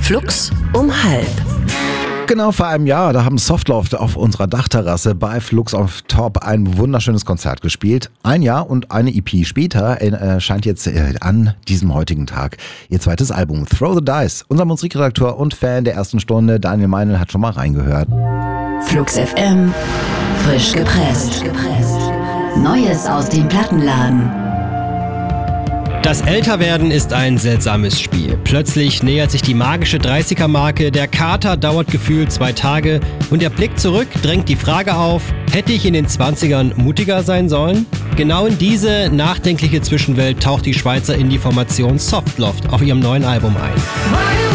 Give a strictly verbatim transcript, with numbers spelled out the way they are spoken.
Flux um halb. Genau vor einem Jahr, da haben Softloft auf unserer Dachterrasse bei Flux auf Top ein wunderschönes Konzert gespielt. Ein Jahr und eine E P später erscheint jetzt äh, an diesem heutigen Tag ihr zweites Album Throw the Dice. Unser Musikredakteur und Fan der ersten Stunde, Daniel Meinl, hat schon mal reingehört. Flux F M, frisch gepresst. Neues aus dem Plattenladen. Das Älterwerden ist ein seltsames Spiel. Plötzlich nähert sich die magische dreißiger-Marke, der Kater dauert gefühlt zwei Tage und der Blick zurück drängt die Frage auf, hätte ich in den zwanzigern mutiger sein sollen? Genau in diese nachdenkliche Zwischenwelt taucht die Schweizer Indie-Formation Softloft auf ihrem neuen Album ein.